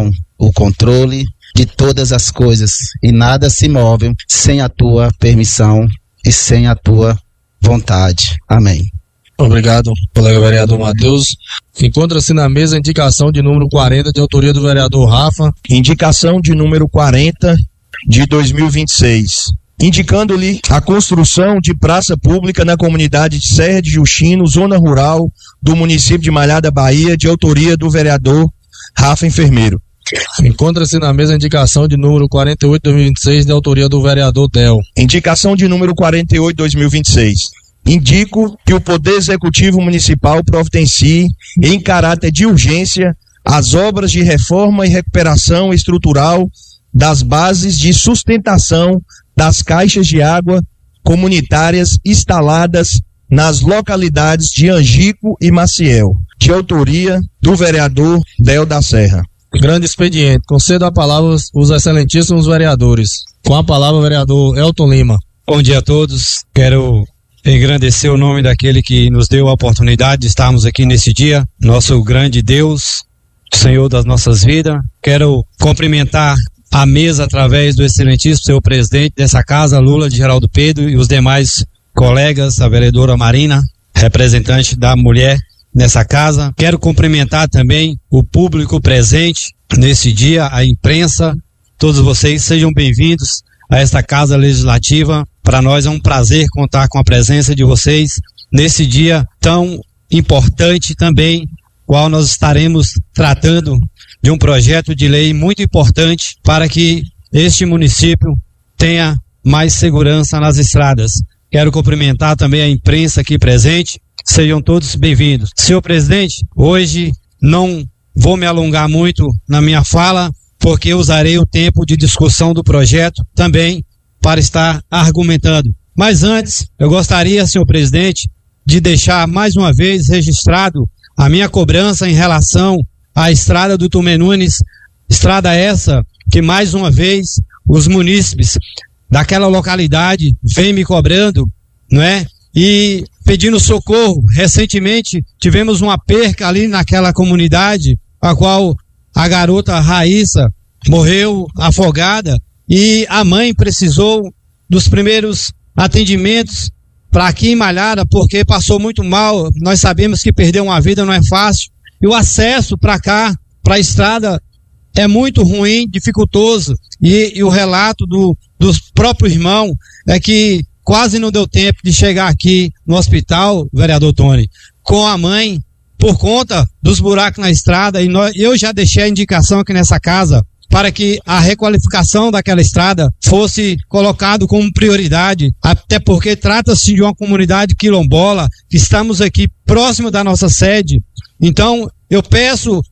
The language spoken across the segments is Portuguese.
o controle de todas as coisas, e nada se move sem a tua permissão e sem a tua vontade. Amém. Obrigado, colega vereador Matheus. Encontra-se na mesa a indicação de número 40, de autoria do vereador Rafa. Indicação de número 40 de 2026. Indicando-lhe a construção de praça pública na comunidade de Serra de Justino, zona rural do município de Malhada, Bahia, de autoria do vereador Rafa Enfermeiro. Encontra-se na mesa a indicação de número 48, 2026, de autoria do vereador Del. Indicação de número 48, 2026. Indico que o Poder Executivo Municipal providencie, em caráter de urgência, as obras de reforma e recuperação estrutural das bases de sustentação das caixas de água comunitárias instaladas nas localidades de Angico e Maciel, de autoria do vereador Del da Serra. Grande expediente. Concedo a palavra aos excelentíssimos vereadores. Com a palavra, o vereador Elton Lima. Bom dia a todos. Quero engrandecer o nome daquele que nos deu a oportunidade de estarmos aqui nesse dia, nosso grande Deus, Senhor das nossas vidas. Quero cumprimentar a mesa através do excelentíssimo senhor presidente dessa casa, Lula de Geraldo Pedro, e os demais colegas, a vereadora Marina, representante da mulher nessa casa. Quero cumprimentar também o público presente nesse dia, a imprensa. Todos vocês sejam bem-vindos a esta casa legislativa. Para nós é um prazer contar com a presença de vocês nesse dia tão importante também, qual nós estaremos tratando de um projeto de lei muito importante para que este município tenha mais segurança nas estradas. Quero cumprimentar também a imprensa aqui presente. Sejam todos bem-vindos. Senhor presidente, hoje não vou me alongar muito na minha fala, porque usarei o tempo de discussão do projeto também para estar argumentando. Mas antes, eu gostaria, senhor presidente, de deixar mais uma vez registrado a minha cobrança em relação à estrada do Tomé Nunes, estrada essa que mais uma vez os munícipes daquela localidade vêm me cobrando, não é? E pedindo socorro. Recentemente tivemos uma perca ali naquela comunidade, a qual a garota Raíssa morreu afogada e a mãe precisou dos primeiros atendimentos para aqui em Malhada, porque passou muito mal. Nós sabemos que perder uma vida não é fácil. E o acesso para cá, para a estrada, é muito ruim, dificultoso. E o relato do próprio irmão é que quase não deu tempo de chegar aqui no hospital, vereador Tony, com a mãe, por conta dos buracos na estrada. E eu já deixei a indicação aqui nessa casa para que a requalificação daquela estrada fosse colocado como prioridade, até porque trata-se de uma comunidade quilombola, que estamos aqui próximo da nossa sede. Então, eu peço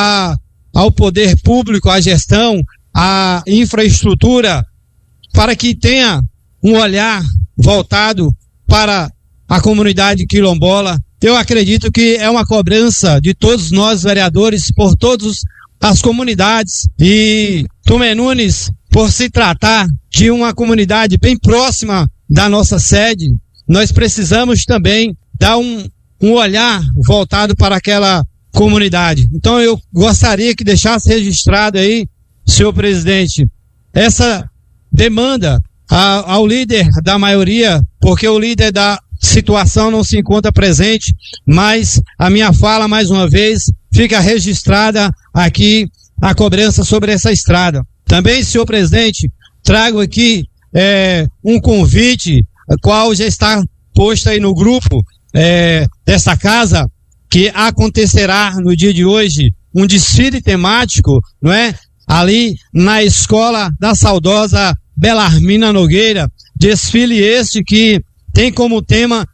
ao poder público, à gestão, à infraestrutura, para que tenha um olhar voltado para a comunidade quilombola. Eu acredito que é uma cobrança de todos nós, vereadores, por todas as comunidades. E Tomé Nunes, por se tratar de uma comunidade bem próxima da nossa sede, nós precisamos também dar um olhar voltado para aquela comunidade. Então eu gostaria que deixasse registrado aí, senhor presidente, essa demanda ao líder da maioria, porque o líder da situação não se encontra presente, mas a minha fala, mais uma vez, fica registrada aqui a cobrança sobre essa estrada. Também, senhor presidente, trago aqui um convite, qual já está posto aí no grupo dessa casa, que acontecerá no dia de hoje um desfile temático, não é? Ali na escola da saudosa Belarmina Nogueira, desfile este que tem como tema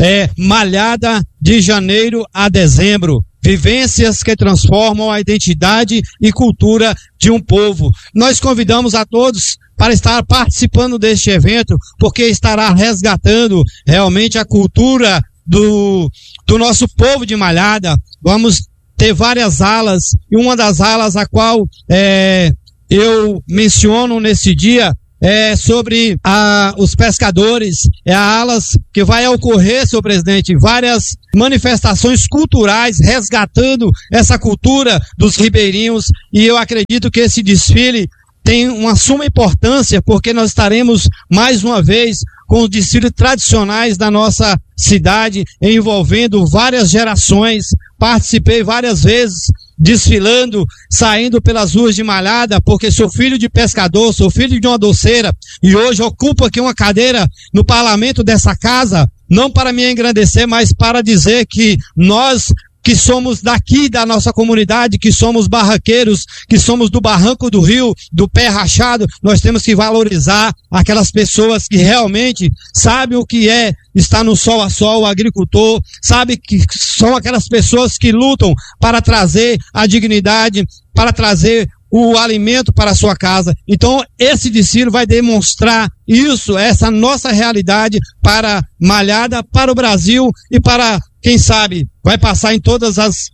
Malhada de janeiro a dezembro, vivências que transformam a identidade e cultura de um povo. Nós convidamos a todos para estar participando deste evento, porque estará resgatando realmente a cultura do nosso povo de Malhada. Vamos ter várias alas, e uma das alas a qual eu menciono nesse dia sobre os pescadores, a alas que vai ocorrer, senhor presidente, várias manifestações culturais resgatando essa cultura dos ribeirinhos, e eu acredito que esse desfile tem uma suma importância, porque nós estaremos mais uma vez com os desfiles tradicionais da nossa cidade, envolvendo várias gerações. Participei várias vezes desfilando, saindo pelas ruas de Malhada, porque sou filho de pescador, sou filho de uma doceira, e hoje ocupo aqui uma cadeira no parlamento dessa casa, não para me engrandecer, mas para dizer que nós que somos daqui da nossa comunidade, que somos barraqueiros, que somos do Barranco do Rio, do Pé Rachado, nós temos que valorizar aquelas pessoas que realmente sabem o que é estar no sol a sol, o agricultor, sabe que são aquelas pessoas que lutam para trazer a dignidade, para trazer o alimento para a sua casa. Então, esse desfile vai demonstrar isso, essa nossa realidade para Malhada, para o Brasil e para, quem sabe, vai passar em todas as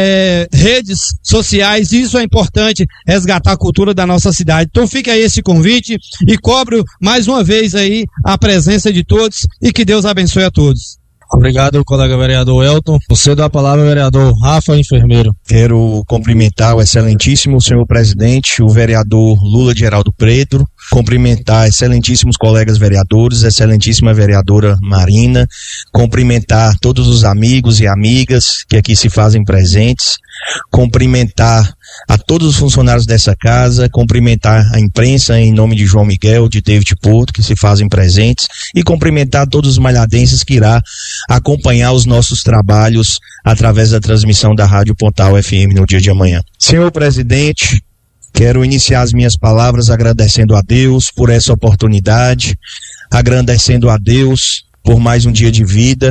redes sociais. Isso é importante, resgatar a cultura da nossa cidade. Então fica aí esse convite e cobro mais uma vez aí a presença de todos e que Deus abençoe a todos. Obrigado, colega vereador Elton. Você dá a palavra, vereador Rafa, enfermeiro. Quero cumprimentar o excelentíssimo senhor presidente, o vereador Lula de Geraldo Preto, cumprimentar excelentíssimos colegas vereadores, excelentíssima vereadora Marina, cumprimentar todos os amigos e amigas que aqui se fazem presentes, cumprimentar a todos os funcionários dessa casa, cumprimentar a imprensa em nome de João Miguel, de David Porto, que se fazem presentes, e cumprimentar todos os malhadenses que irá acompanhar os nossos trabalhos através da transmissão da Rádio Pontal FM no dia de amanhã. Senhor presidente, quero iniciar as minhas palavras agradecendo a Deus por essa oportunidade, agradecendo a Deus por mais um dia de vida.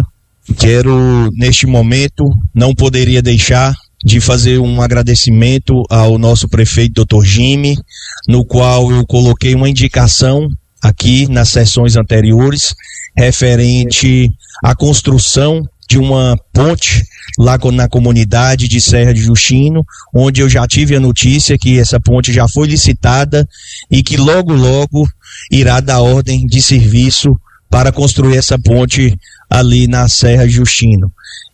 Quero, neste momento, não poderia deixar de fazer um agradecimento ao nosso prefeito, Dr. Jimmy, no qual eu coloquei uma indicação aqui nas sessões anteriores, referente à construção de uma ponte lá na comunidade de Serra de Justino, onde eu já tive a notícia que essa ponte já foi licitada e que logo irá dar ordem de serviço para construir essa ponte ali na Serra de Justino.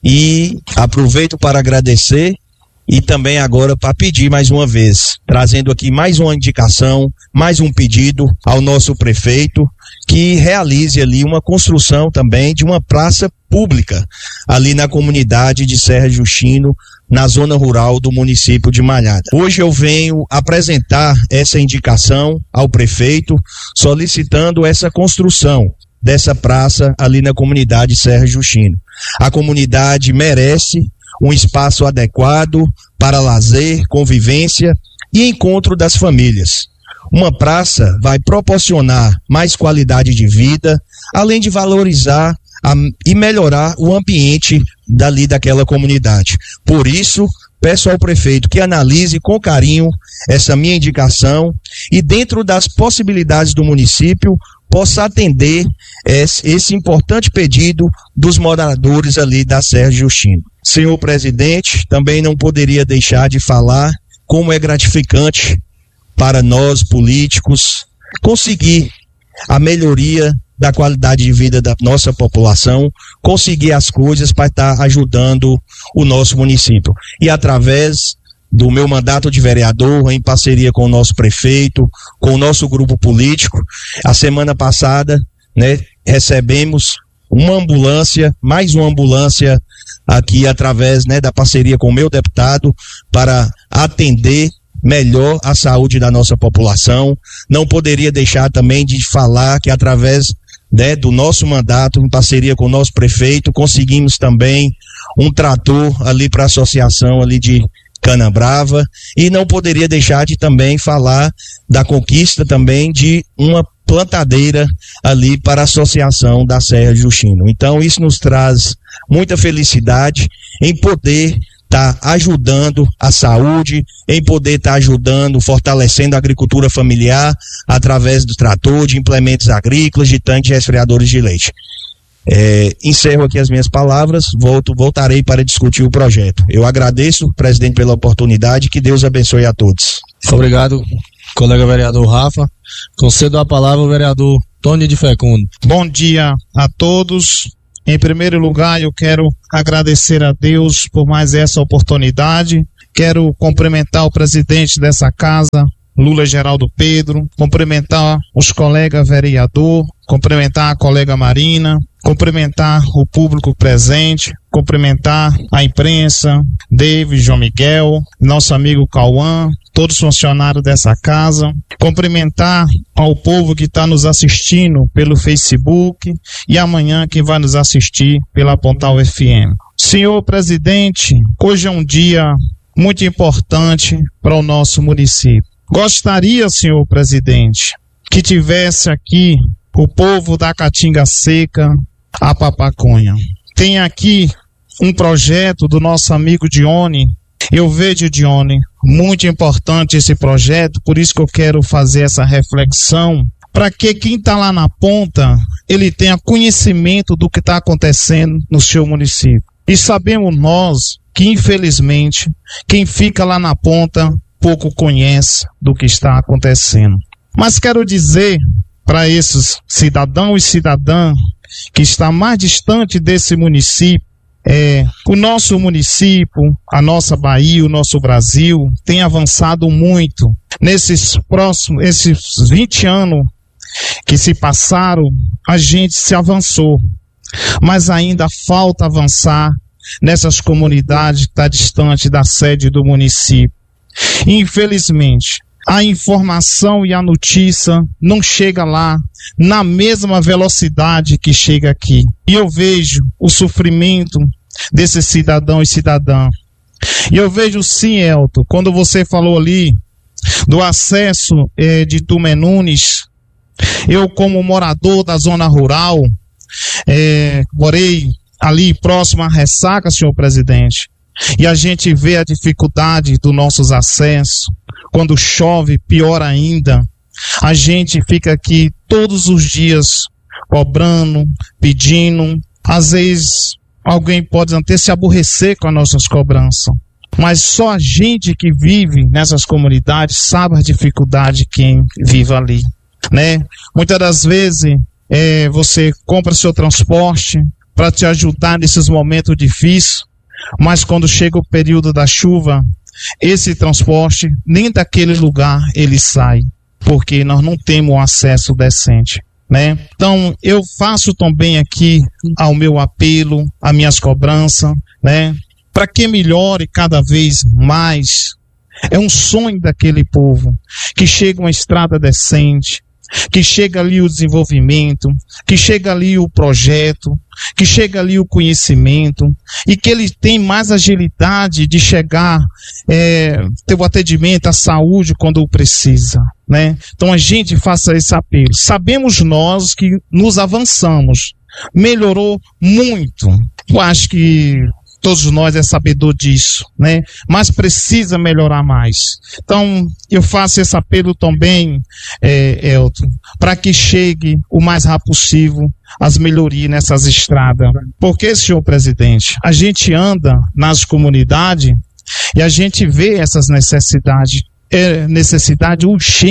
E aproveito para agradecer e também agora para pedir mais uma vez, trazendo aqui mais uma indicação, mais um pedido ao nosso prefeito, que realize ali uma construção também de uma praça pública ali na comunidade de Serra de Justino, na zona rural do município de Malhada. Hoje eu venho apresentar essa indicação ao prefeito, solicitando essa construção dessa praça ali na comunidade Serra de Justino. A comunidade merece um espaço adequado para lazer, convivência e encontro das famílias. Uma praça vai proporcionar mais qualidade de vida, além de valorizar e melhorar o ambiente dali daquela comunidade. Por isso, peço ao prefeito que analise com carinho essa minha indicação e, dentro das possibilidades do município, possa atender esse importante pedido dos moradores ali da Serra de Justino. Senhor presidente, também não poderia deixar de falar como é gratificante para nós políticos conseguir a melhoria da qualidade de vida da nossa população, conseguir as coisas para estar ajudando o nosso município. E através do meu mandato de vereador, em parceria com o nosso prefeito, com o nosso grupo político, a semana passada, recebemos uma ambulância, mais uma ambulância aqui através, da parceria com o meu deputado, para atender melhor a saúde da nossa população. Não poderia deixar também de falar que através do nosso mandato, em parceria com o nosso prefeito, conseguimos também um trator ali para a associação ali de Canabrava, e não poderia deixar de também falar da conquista também de uma plantadeira ali para a associação da Serra de Justino. Então isso nos traz muita felicidade em poder estar ajudando a saúde, em poder estar ajudando, fortalecendo a agricultura familiar através do trator, de implementos agrícolas, de tanques e resfriadores de leite. Encerro aqui as minhas palavras, voltarei para discutir o projeto. Eu agradeço, presidente, pela oportunidade, que Deus abençoe a todos. Obrigado, colega vereador Rafa. Concedo a palavra ao vereador Tony de Fecundo. Bom dia a todos. Em primeiro lugar, eu quero agradecer a Deus por mais essa oportunidade. Quero cumprimentar o presidente dessa casa, Lula Geraldo Pedro, cumprimentar os colegas vereador, cumprimentar a colega Marina, cumprimentar o público presente, cumprimentar a imprensa, David, João Miguel, nosso amigo Cauã, todos os funcionários dessa casa, cumprimentar ao povo que está nos assistindo pelo Facebook e amanhã que vai nos assistir pela Pontal FM. Senhor presidente, hoje é um dia muito importante para o nosso município. Gostaria, senhor presidente, que tivesse aqui o povo da Caatinga Seca, a Papaconha. Tem aqui um projeto do nosso amigo Dione. Eu vejo, Dione, muito importante esse projeto, por isso que eu quero fazer essa reflexão, para que quem está lá na ponta, ele tenha conhecimento do que está acontecendo no seu município. E sabemos nós que, infelizmente, quem fica lá na ponta pouco conhece do que está acontecendo. Mas quero dizer para esses cidadãos e cidadãs que estão mais distante desse município, o nosso município, a nossa Bahia, o nosso Brasil, tem avançado muito. Esses 20 anos que se passaram, a gente se avançou, mas ainda falta avançar nessas comunidades que estão distantes da sede do município. Infelizmente, a informação e a notícia não chega lá na mesma velocidade que chega aqui. E eu vejo o sofrimento desses cidadãos e cidadãs. E eu vejo sim, Elton, quando você falou ali do acesso de Tomé Nunes, eu como morador da zona rural, morei ali próximo à Ressaca, senhor presidente, e a gente vê a dificuldade dos nossos acessos. Quando chove, pior ainda. A gente fica aqui todos os dias cobrando, pedindo. Às vezes alguém pode até se aborrecer com as nossas cobranças. Mas só a gente que vive nessas comunidades sabe a dificuldade de quem vive ali, né? Muitas das vezes você compra seu transporte para te ajudar nesses momentos difíceis, mas quando chega o período da chuva, esse transporte, nem daquele lugar ele sai, porque nós não temos acesso decente, né? Então, eu faço também aqui ao meu apelo, as minhas cobranças, né? Para que melhore cada vez mais. É um sonho daquele povo, que chegue uma estrada decente, que chega ali o desenvolvimento, que chega ali o projeto, que chega ali o conhecimento e que ele tem mais agilidade de chegar, ter o atendimento à saúde quando precisa, né? Então a gente faça esse apelo. Sabemos nós que nos avançamos, melhorou muito. Eu acho que todos nós sabedor disso, né? Mas precisa melhorar mais. Então, eu faço esse apelo também, Elton, para que chegue o mais rápido possível as melhorias nessas estradas. Porque, senhor presidente, a gente anda nas comunidades e a gente vê essas necessidades. É necessidade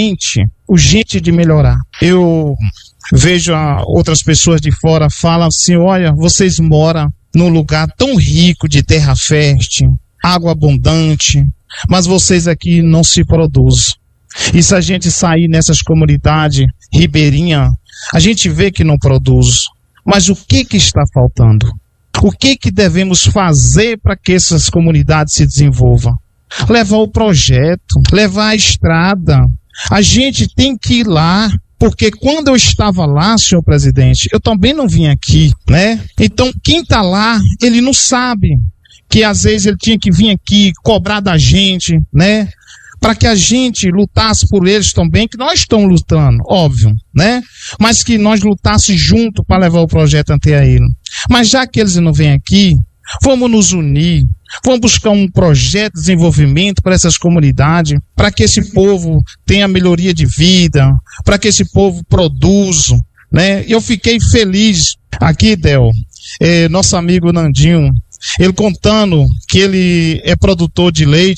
urgente de melhorar. Eu vejo outras pessoas de fora falam assim, olha, vocês moram num lugar tão rico de terra fértil, água abundante, mas vocês aqui não se produzem. E se a gente sair nessas comunidades ribeirinhas, a gente vê que não produz. Mas o que está faltando? O que devemos fazer para que essas comunidades se desenvolvam? Levar o projeto, levar a estrada. A gente tem que ir lá. Porque quando eu estava lá, senhor presidente, eu também não vim aqui, né? Então, quem está lá, ele não sabe que às vezes ele tinha que vir aqui cobrar da gente, né? Para que a gente lutasse por eles também, que nós estamos lutando, óbvio, né? Mas que nós lutasse junto para levar o projeto até ele. Mas já que eles não vêm aqui, vamos nos unir, vamos buscar um projeto de desenvolvimento para essas comunidades, para que esse povo tenha melhoria de vida, para que esse povo produza, né? Eu fiquei feliz aqui, Del, nosso amigo Nandinho, ele contando que ele é produtor de leite,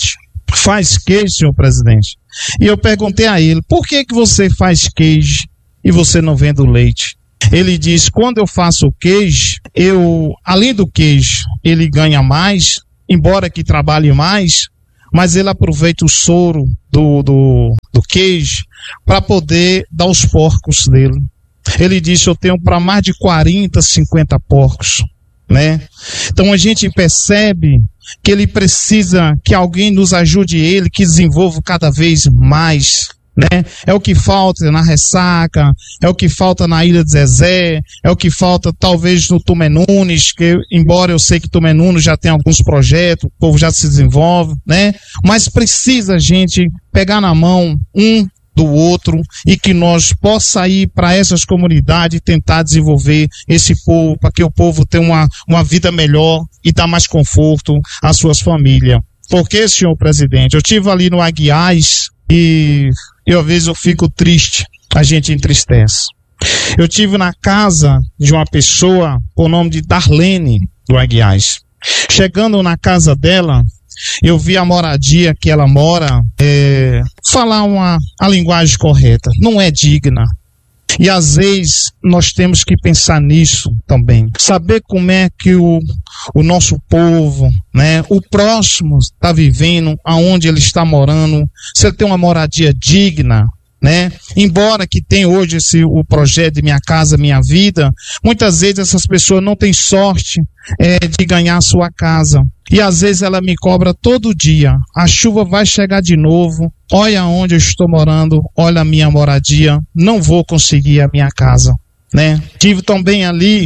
faz queijo, senhor presidente. E eu perguntei a ele, por que você faz queijo e você não vende o leite? Ele diz, quando eu faço o queijo, além do queijo, ele ganha mais, embora que trabalhe mais, mas ele aproveita o soro do queijo para poder dar aos porcos dele. Ele disse, eu tenho para mais de 40, 50 porcos, né? Então a gente percebe que ele precisa que alguém nos ajude ele, que desenvolva cada vez mais, né? É o que falta na Ressaca, é o que falta na Ilha de Zezé, é o que falta talvez no Tomé Nunes, que embora eu sei que Tomé Nunes já tem alguns projetos, o povo já se desenvolve, né? Mas precisa a gente pegar na mão do outro e que nós possa ir para essas comunidades e tentar desenvolver esse povo, para que o povo tenha uma vida melhor e dar mais conforto às suas famílias. Porque, senhor presidente, eu estive ali no Aguiás e às vezes eu fico triste, a gente entristece. Eu estive na casa de uma pessoa com o nome de Darlene do Aguiás. Chegando na casa dela, eu vi a moradia que ela mora, falar a linguagem correta, não é digna. E às vezes nós temos que pensar nisso também. Saber como é que o nosso povo, né, o próximo está vivendo, aonde ele está morando, se ele tem uma moradia digna, né? Embora que tem hoje o projeto de Minha Casa Minha Vida, muitas vezes essas pessoas não têm sorte de ganhar a sua casa. E às vezes ela me cobra todo dia, a chuva vai chegar de novo, olha onde eu estou morando, olha a minha moradia, não vou conseguir a minha casa, né? Tive também ali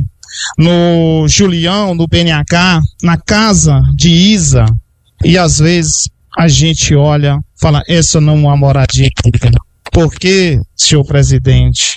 no Julião, no BNH, na casa de Isa, e às vezes a gente olha, fala, essa não é uma moradia digna. Porque, senhor presidente,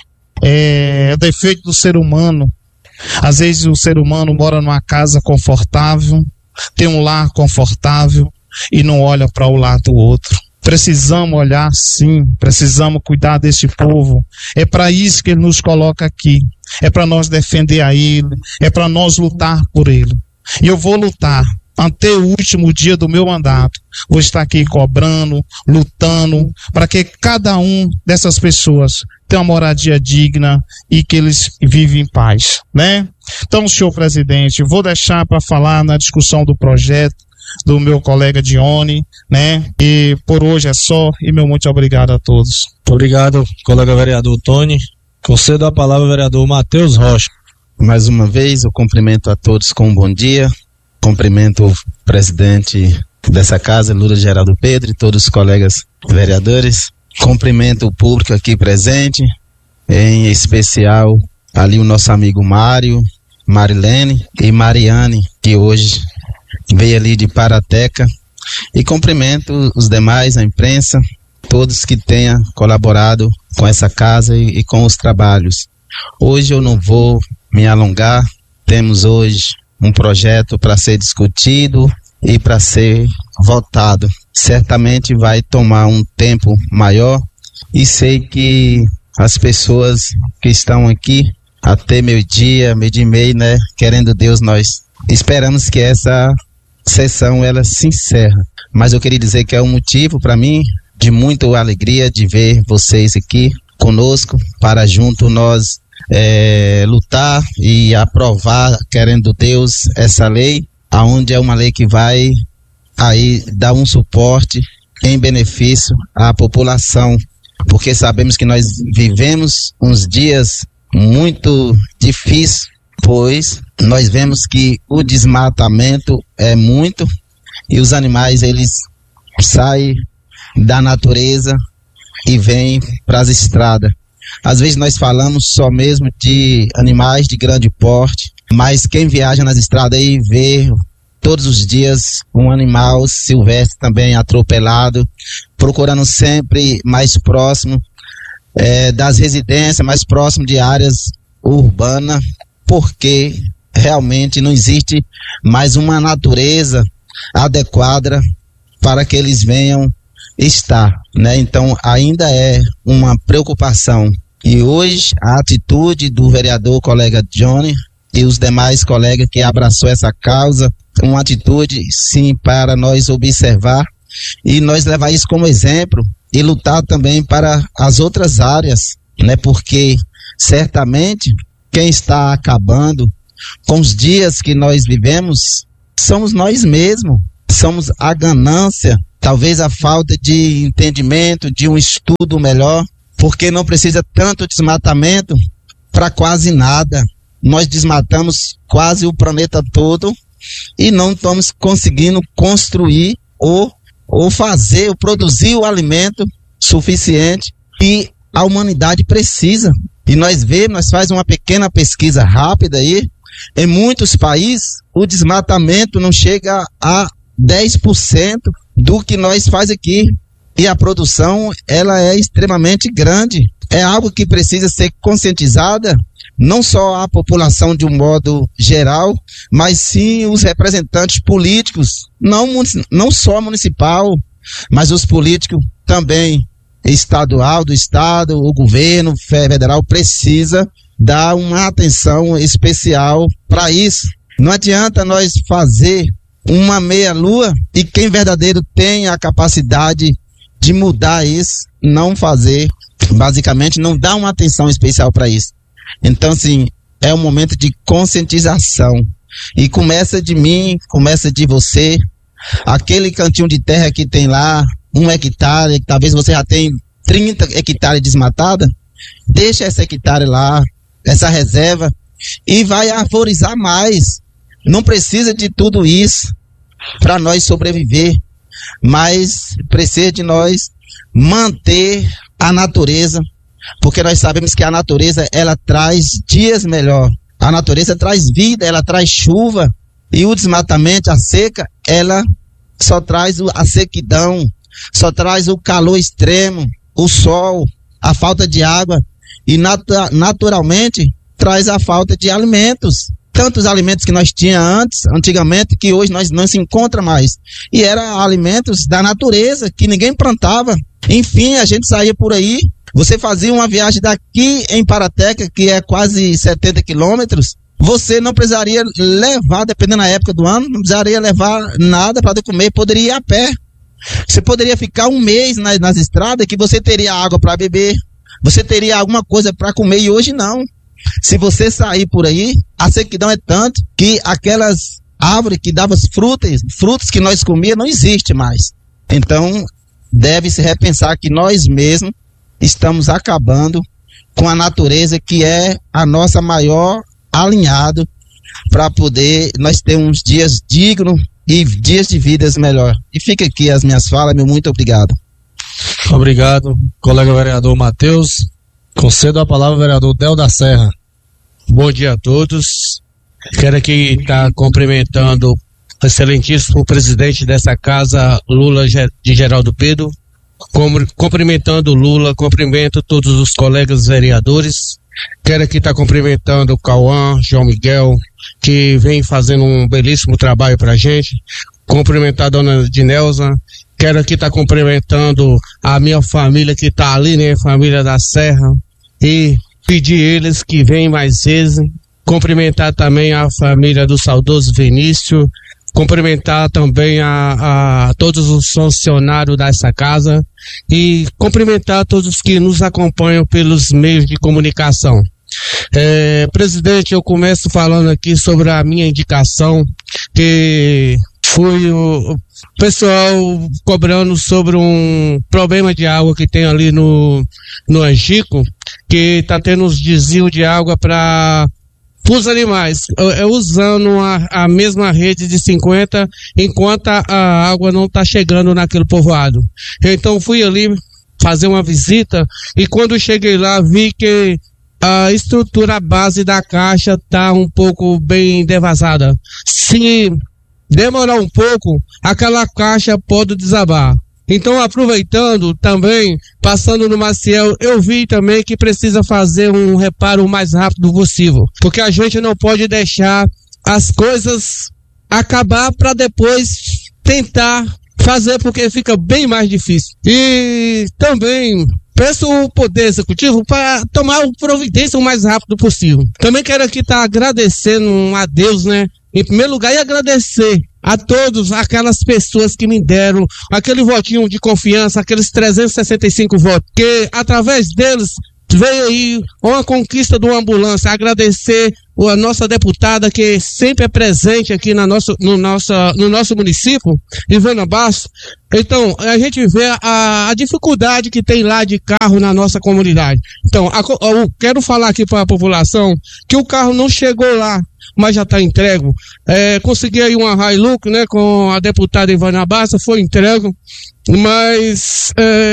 é o defeito do ser humano. Às vezes o ser humano mora numa casa confortável, tem um lar confortável e não olha para o lar do outro. Precisamos olhar sim, precisamos cuidar desse povo. É para isso que ele nos coloca aqui. É para nós defender a ele, é para nós lutar por ele. E eu vou lutar. Até o último dia do meu mandato, vou estar aqui cobrando, lutando, para que cada um dessas pessoas tenha uma moradia digna e que eles vivem em paz, né? Então, senhor presidente, vou deixar para falar na discussão do projeto do meu colega Dione, né? E por hoje é só, e meu muito obrigado a todos. Obrigado, colega vereador Tony. Concedo a palavra ao vereador Matheus Rocha. Mais uma vez, eu cumprimento a todos com um bom dia. Cumprimento o presidente dessa casa, Lula Geraldo Pedro, e todos os colegas vereadores. Cumprimento o público aqui presente, em especial ali o nosso amigo Mário, Marilene e Mariane, que hoje veio ali de Parateca. E cumprimento os demais, a imprensa, todos que tenham colaborado com essa casa e com os trabalhos. Hoje eu não vou me alongar, temos hoje um projeto para ser discutido e para ser votado. Certamente vai tomar um tempo maior e sei que as pessoas que estão aqui até meio-dia, meio-dia e meio, né, querendo Deus, nós esperamos que essa sessão ela se encerre. Mas eu queria dizer que é um motivo para mim de muita alegria de ver vocês aqui conosco para junto nós lutar e aprovar, querendo Deus, essa lei, aonde é uma lei que vai aí dar um suporte em benefício à população, porque sabemos que nós vivemos uns dias muito difíceis, pois nós vemos que o desmatamento é muito e os animais eles saem da natureza e vêm para as estradas. Às vezes nós falamos só mesmo de animais de grande porte, mas quem viaja nas estradas aí vê todos os dias um animal silvestre também atropelado, procurando sempre mais próximo das residências, mais próximo de áreas urbanas, porque realmente não existe mais uma natureza adequada para que eles venham estar, né? Então ainda é uma preocupação. E hoje a atitude do vereador colega Johnny e os demais colegas que abraçou essa causa, uma atitude sim para nós observar e nós levar isso como exemplo e lutar também para as outras áreas, né? Porque certamente quem está acabando com os dias que nós vivemos somos nós mesmos, somos a ganância, talvez a falta de entendimento, de um estudo melhor, porque não precisa tanto desmatamento para quase nada. Nós desmatamos quase o planeta todo e não estamos conseguindo construir ou fazer, ou produzir o alimento suficiente que a humanidade precisa. E nós faz uma pequena pesquisa rápida aí, em muitos países o desmatamento não chega a 10% do que nós faz aqui. E a produção, ela é extremamente grande. É algo que precisa ser conscientizada, não só a população de um modo geral, mas sim os representantes políticos, não só municipal, mas os políticos também estadual, do estado, o governo federal precisa dar uma atenção especial para isso. Não adianta nós fazer uma meia-lua e quem verdadeiro tem a capacidade de mudar isso, não fazer, basicamente não dá uma atenção especial para isso. Então, assim, é um momento de conscientização. E começa de mim, começa de você. Aquele cantinho de terra que tem lá, 1 hectare, talvez você já tenha 30 hectares desmatada, deixa essa hectare lá, essa reserva, e vai arvorizar mais. Não precisa de tudo isso para nós sobreviver, mas precisa de nós manter a natureza, porque nós sabemos que a natureza, ela traz dias melhor. A natureza traz vida, ela traz chuva, e o desmatamento, a seca, ela só traz a sequidão, só traz o calor extremo, o sol, a falta de água, e naturalmente traz a falta de alimentos. Tantos alimentos que nós tínhamos antigamente, que hoje nós não se encontra mais. E eram alimentos da natureza, que ninguém plantava. Enfim, a gente saía por aí, você fazia uma viagem daqui em Parateca, que é quase 70 quilômetros, você não precisaria levar, dependendo da época do ano, não precisaria levar nada para comer, poderia ir a pé. Você poderia ficar um mês nas estradas, que você teria água para beber, você teria alguma coisa para comer, e hoje não. Se você sair por aí, a sequidão é tanto que aquelas árvores que davam frutos que nós comíamos, não existe mais. Então, deve-se repensar que nós mesmos estamos acabando com a natureza, que é a nossa maior alinhado para poder nós ter uns dias dignos e dias de vidas melhor. E fica aqui as minhas falas, meu muito obrigado. Obrigado, colega vereador Matheus. Concedo a palavra ao vereador Del da Serra. Bom dia a todos. Quero aqui estar cumprimentando o excelentíssimo presidente dessa casa, Lula de Geraldo Pedro. Cumprimentando o Lula, cumprimento todos os colegas vereadores. Quero aqui estar cumprimentando o Cauã, João Miguel, que vem fazendo um belíssimo trabalho pra gente. Cumprimentar a dona Dinelza. Quero aqui estar cumprimentando a minha família que está ali, né? Família da Serra. E pedir eles que venham mais vezes. Cumprimentar também a família do saudoso Vinícius. Cumprimentar também a todos os funcionários dessa casa. E cumprimentar todos que nos acompanham pelos meios de comunicação. Presidente, eu começo falando aqui sobre a minha indicação, que foi o pessoal cobrando sobre um problema de água que tem ali no Angico, que está tendo uns desvios de água para os animais, usando a mesma rede de 50, enquanto a água não está chegando naquele povoado. Então fui ali fazer uma visita, e quando cheguei lá vi que a estrutura base da caixa está um pouco bem devasada. Se demorar um pouco, aquela caixa pode desabar. Então, aproveitando também, passando no Maciel, eu vi também que precisa fazer um reparo o mais rápido possível, porque a gente não pode deixar as coisas acabar para depois tentar fazer, porque fica bem mais difícil. E também peço o Poder Executivo para tomar providência o mais rápido possível. Também quero aqui estar agradecendo a Deus, né? Em primeiro lugar, e agradecer a todas aquelas pessoas que me deram aquele votinho de confiança, aqueles 365 votos, que através deles veio aí uma conquista de uma ambulância. Agradecer a nossa deputada, que sempre é presente aqui no nosso município, Ivana Bastos. Então, a gente vê a dificuldade que tem lá de carro na nossa comunidade. Então, eu quero falar aqui para a população que o carro não chegou lá, mas já está entregue. Consegui aí uma Hilux, né, com a deputada Ivana Bastos, foi entregue, mas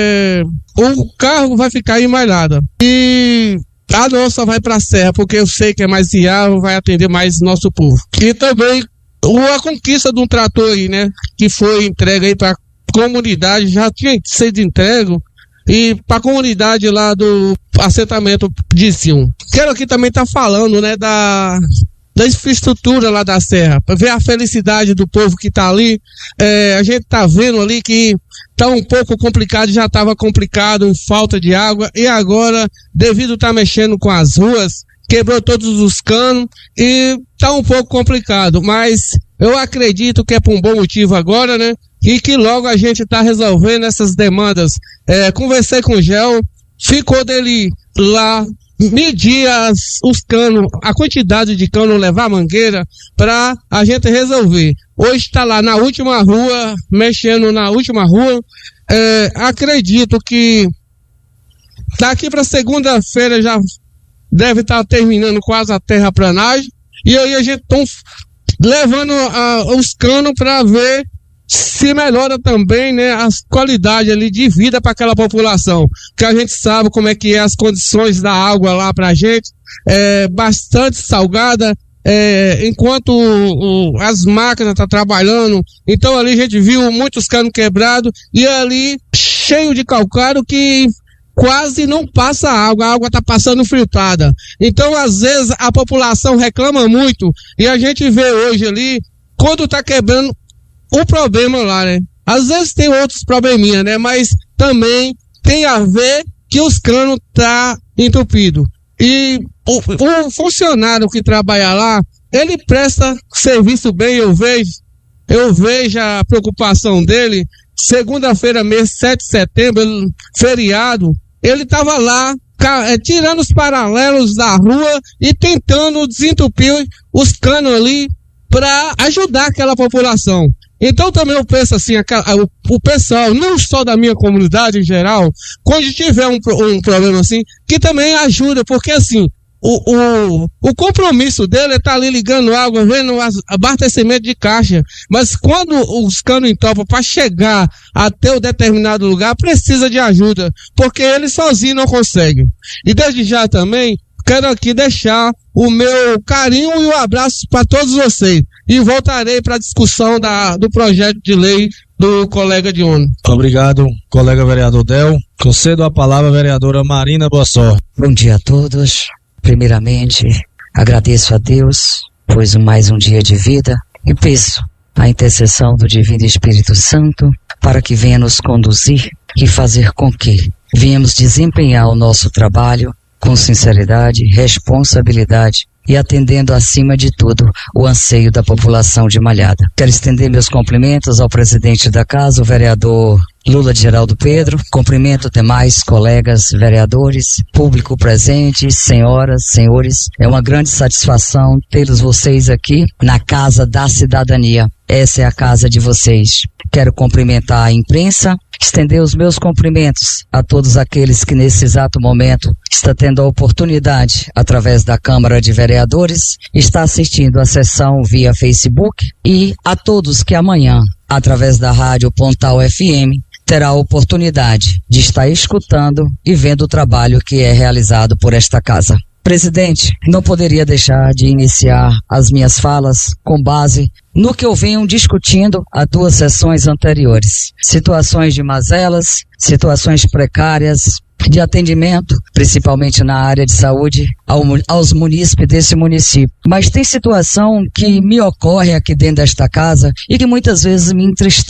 o carro vai ficar em Malhada. E a nossa vai para a Serra, porque eu sei que é mais viável, vai atender mais nosso povo. E também a conquista de um trator aí, né, que foi entregue aí para a comunidade, já tinha sido entregue, e para a comunidade lá do assentamento de Zion. Quero aqui também estar falando, né, da infraestrutura lá da Serra, para ver a felicidade do povo que está ali. A gente está vendo ali que está um pouco complicado, já estava complicado, falta de água, e agora, devido a estar mexendo com as ruas, quebrou todos os canos e está um pouco complicado, mas eu acredito que é por um bom motivo agora, né? E que logo a gente está resolvendo essas demandas. Conversei com o Gel, ficou dele lá medir os canos, a quantidade de cano, levar a mangueira para a gente resolver. Hoje está lá na última rua, mexendo na última rua. Acredito que daqui para segunda-feira já deve estar terminando quase a terraplanagem, e aí a gente está levando os canos para ver se melhora também, né, a qualidade ali de vida para aquela população, que a gente sabe como é que é as condições da água lá pra gente, bastante salgada, enquanto as máquinas estão trabalhando. Então ali a gente viu muitos canos quebrados e ali cheio de calcário que quase não passa água, a água está passando filtrada. Então às vezes a população reclama muito, e a gente vê hoje ali, quando está quebrando, o problema lá, né? Às vezes tem outros probleminha, né? Mas também tem a ver que os canos tá entupido. E o funcionário que trabalha lá, ele presta serviço bem, eu vejo a preocupação dele. Segunda-feira mesmo, 7 de setembro, feriado, ele tava lá tirando os paralelos da rua e tentando desentupir os canos ali para ajudar aquela população. Então também eu penso assim, o pessoal, não só da minha comunidade em geral, quando tiver um problema assim, que também ajuda, porque assim, o compromisso dele é estar ali ligando água, vendo abastecimento de caixa, mas quando os canos entopam para chegar até o determinado lugar, precisa de ajuda, porque ele sozinho não consegue. E desde já também, quero aqui deixar o meu carinho e o abraço para todos vocês. E voltarei para a discussão do projeto de lei do colega Dione. Obrigado, colega vereador Del. Concedo a palavra à vereadora Marina Bossor. Bom dia a todos. Primeiramente, agradeço a Deus, pois mais um dia de vida, e peço a intercessão do Divino Espírito Santo para que venha nos conduzir e fazer com que venhamos desempenhar o nosso trabalho com sinceridade, responsabilidade e atendendo acima de tudo o anseio da população de Malhada. Quero estender meus cumprimentos ao presidente da casa, o vereador Lula de Geraldo Pedro. Cumprimento demais colegas vereadores, público presente, senhoras, senhores. É uma grande satisfação tê-los vocês aqui na Casa da Cidadania. Essa é a casa de vocês. Quero cumprimentar a imprensa, estender os meus cumprimentos a todos aqueles que nesse exato momento está tendo a oportunidade, através da Câmara de Vereadores, está assistindo a sessão via Facebook, e a todos que amanhã, através da Rádio Pontal FM, terá a oportunidade de estar escutando e vendo o trabalho que é realizado por esta casa. Presidente, não poderia deixar de iniciar as minhas falas com base no que eu venho discutindo há 2 sessões anteriores. Situações de mazelas, situações precárias de atendimento, principalmente na área de saúde, aos munícipes desse município. Mas tem situação que me ocorre aqui dentro desta casa e que muitas vezes me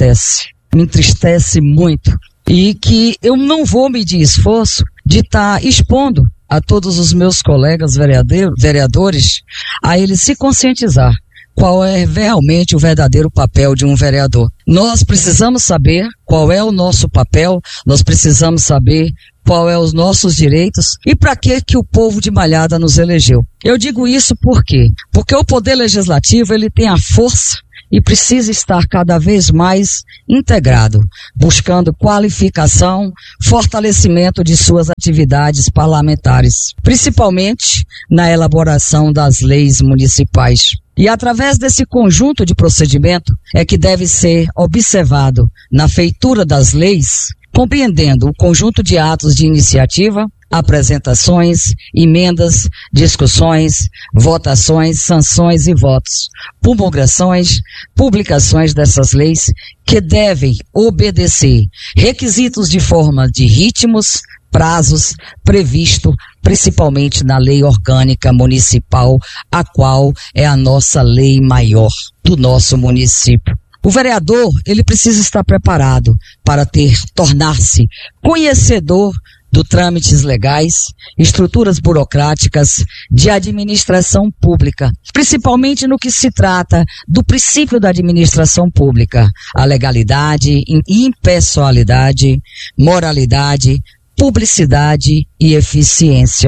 entristece muito, e que eu não vou medir esforço de estar expondo a todos os meus colegas vereadores, a eles se conscientizar qual é realmente o verdadeiro papel de um vereador. Nós precisamos saber qual é o nosso papel, nós precisamos saber qual é os nossos direitos e para que o povo de Malhada nos elegeu. Eu digo isso por quê? Porque o poder legislativo, ele tem a força e precisa estar cada vez mais integrado, buscando qualificação, fortalecimento de suas atividades parlamentares, principalmente na elaboração das leis municipais. E através desse conjunto de procedimento é que deve ser observado na feitura das leis, compreendendo o conjunto de atos de iniciativa, apresentações, emendas, discussões, votações, sanções e votos, promulgações, publicações dessas leis que devem obedecer requisitos de forma de ritmos, prazos previsto principalmente na lei orgânica municipal, a qual é a nossa lei maior do nosso município. O vereador, ele precisa estar preparado para tornar-se conhecedor dos trâmites legais, estruturas burocráticas de administração pública, principalmente no que se trata do princípio da administração pública, a legalidade, impessoalidade, moralidade, publicidade e eficiência.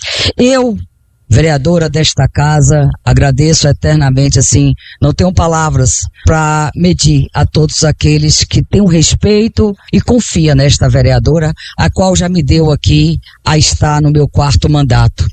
Eu, vereadora desta casa, agradeço eternamente, assim, não tenho palavras para medir a todos aqueles que têm o respeito e confia nesta vereadora, a qual já me deu aqui a estar no meu 4º mandato.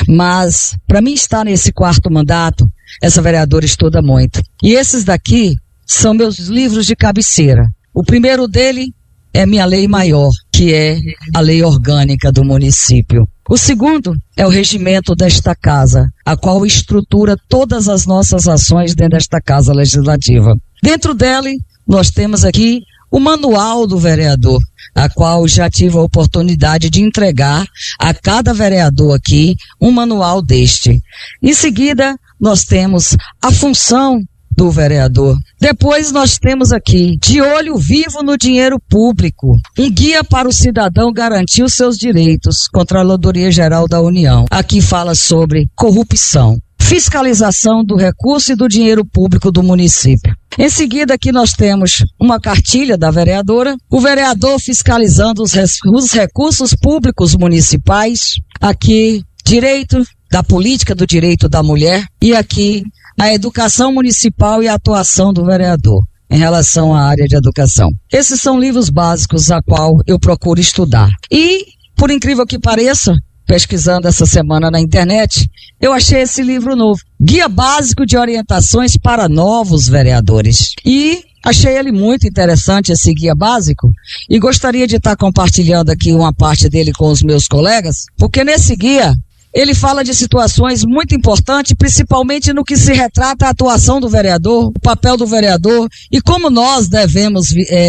Mas, para mim estar nesse 4º mandato, essa vereadora estuda muito. E esses daqui são meus livros de cabeceira. O primeiro dele é minha lei maior, que é a lei orgânica do município. O segundo é o regimento desta casa, a qual estrutura todas as nossas ações dentro desta casa legislativa. Dentro dele, nós temos aqui o manual do vereador, a qual já tive a oportunidade de entregar a cada vereador aqui um manual deste. Em seguida, nós temos a função do vereador. Depois nós temos aqui, de olho vivo no dinheiro público, um guia para o cidadão garantir os seus direitos, Controladoria Geral da União. Aqui fala sobre corrupção, fiscalização do recurso e do dinheiro público do município. Em seguida, aqui nós temos uma cartilha da vereadora, o vereador fiscalizando os recursos públicos municipais, aqui, direito da política do direito da mulher, e aqui, a educação municipal e a atuação do vereador em relação à área de educação. Esses são livros básicos a qual eu procuro estudar. E, por incrível que pareça, pesquisando essa semana na internet, eu achei esse livro novo, Guia Básico de Orientações para Novos Vereadores. E achei ele muito interessante, esse guia básico, e gostaria de estar compartilhando aqui uma parte dele com os meus colegas, porque nesse guia ele fala de situações muito importantes, principalmente no que se retrata a atuação do vereador, o papel do vereador e como nós devemos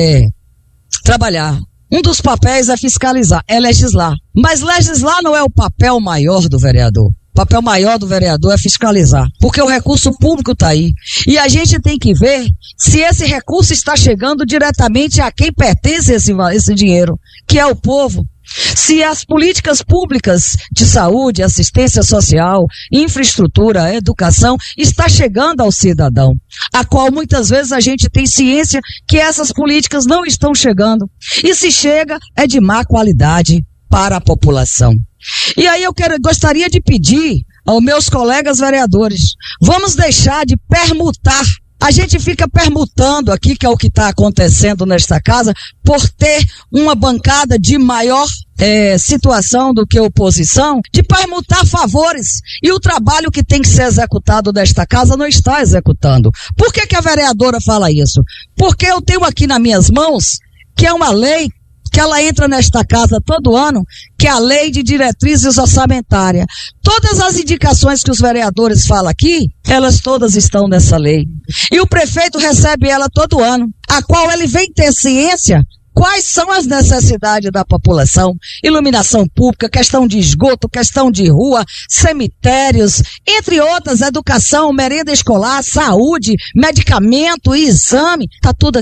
trabalhar. Um dos papéis é fiscalizar, é legislar. Mas legislar não é o papel maior do vereador. O papel maior do vereador é fiscalizar, porque o recurso público está aí. E a gente tem que ver se esse recurso está chegando diretamente a quem pertence esse dinheiro, que é o povo. Se as políticas públicas de saúde, assistência social, infraestrutura, educação, está chegando ao cidadão, a qual muitas vezes a gente tem ciência que essas políticas não estão chegando. E se chega, é de má qualidade para a população. E aí eu gostaria de pedir aos meus colegas vereadores, vamos deixar de permutar. A gente fica permutando aqui, que é o que está acontecendo nesta casa, por ter uma bancada de maior situação do que oposição, de permutar favores. E o trabalho que tem que ser executado nesta casa não está executando. Por que a vereadora fala isso? Porque eu tenho aqui nas minhas mãos, que é uma lei que ela entra nesta casa todo ano, que é a Lei de Diretrizes Orçamentárias. Todas as indicações que os vereadores falam aqui, elas todas estão nessa lei. E o prefeito recebe ela todo ano, a qual ele vem ter ciência quais são as necessidades da população, iluminação pública, questão de esgoto, questão de rua, cemitérios, entre outras, educação, merenda escolar, saúde, medicamento e exame, está tudo aqui.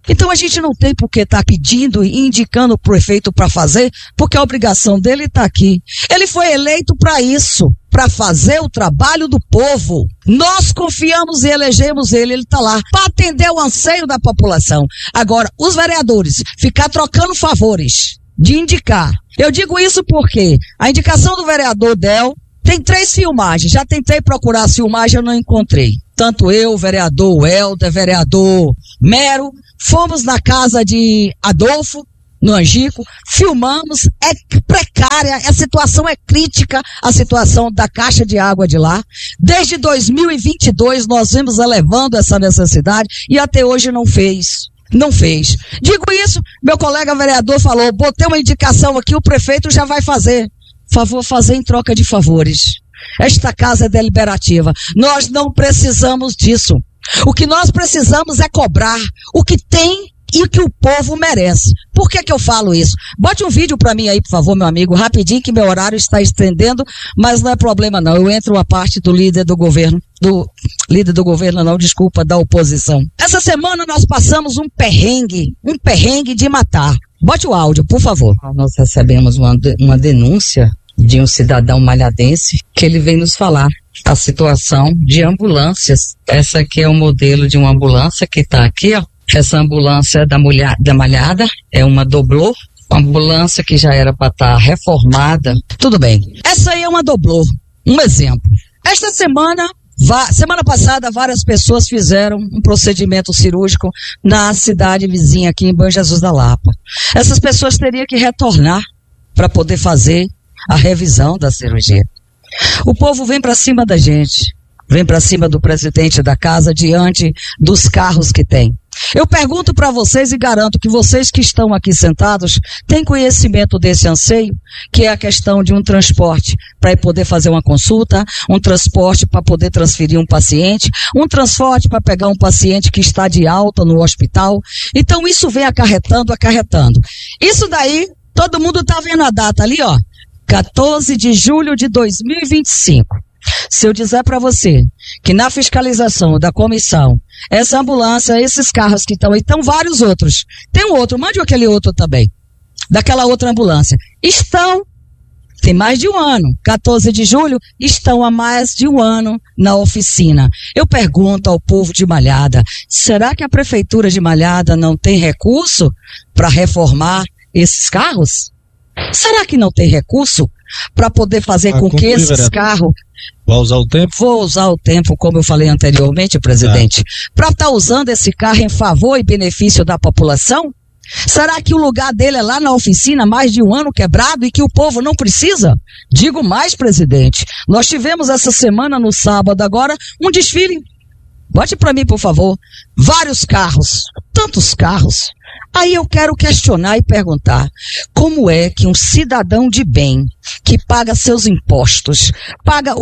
Então a gente não tem por que estar pedindo e indicando o prefeito para fazer, porque a obrigação dele está aqui. Ele foi eleito para isso, para fazer o trabalho do povo. Nós confiamos e elegemos ele está lá, para atender o anseio da população. Agora, os vereadores ficar trocando favores de indicar. Eu digo isso porque a indicação do vereador Del tem 3 filmagens. Já tentei procurar a filmagem, eu não encontrei. Tanto eu, o vereador Helder, vereador Mero, fomos na casa de Adolfo, no Angico, filmamos, é precária, a situação é crítica, a situação da caixa de água de lá. Desde 2022 nós vimos elevando essa necessidade e até hoje não fez. Não fez. Digo isso, meu colega vereador falou, botei uma indicação aqui, o prefeito já vai fazer. Favor fazer em troca de favores. Esta casa é deliberativa. Nós não precisamos disso. O que nós precisamos é cobrar o que tem e o que o povo merece. Por que eu falo isso? Bote um vídeo para mim aí, por favor, meu amigo, rapidinho, que meu horário está estendendo, mas não é problema não. Eu entro a parte do líder do governo, da oposição. Essa semana nós passamos um perrengue de matar. Bote o áudio, por favor. Nós recebemos uma denúncia de um cidadão malhadense que ele vem nos falar a situação de ambulâncias. Essa aqui é o modelo de uma ambulância que está aqui, ó. Essa ambulância da Malhada é uma doblô, uma ambulância que já era para estar reformada. Tudo bem. Essa aí é uma doblô. Um exemplo. Esta semana passada, várias pessoas fizeram um procedimento cirúrgico na cidade vizinha aqui em Bom Jesus da Lapa. Essas pessoas teriam que retornar para poder fazer a revisão da cirurgia. O povo vem para cima da gente, vem para cima do presidente da casa diante dos carros que tem. Eu pergunto para vocês e garanto que vocês que estão aqui sentados têm conhecimento desse anseio, que é a questão de um transporte para poder fazer uma consulta, um transporte para poder transferir um paciente, um transporte para pegar um paciente que está de alta no hospital. Então isso vem acarretando. Isso daí, todo mundo está vendo a data ali, ó, 14 de julho de 2025. Se eu dizer para você que na fiscalização da comissão, essa ambulância, esses carros que estão aí, estão vários outros. Tem um outro, mande aquele outro também, daquela outra ambulância. Tem mais de um ano, 14 de julho, estão há mais de um ano na oficina. Eu pergunto ao povo de Malhada, será que a prefeitura de Malhada não tem recurso para reformar esses carros? Será que não tem recurso para poder fazer com que esses carros... Vou usar o tempo? Vou usar o tempo, como eu falei anteriormente, presidente, para estar usando esse carro em favor e benefício da população? Será que o lugar dele é lá na oficina, mais de um ano quebrado e que o povo não precisa? Digo mais, presidente, nós tivemos essa semana, no sábado agora, um desfile. Bote para mim, por favor. Vários carros, tantos carros. Aí eu quero questionar e perguntar, como é que um cidadão de bem, que paga seus impostos, paga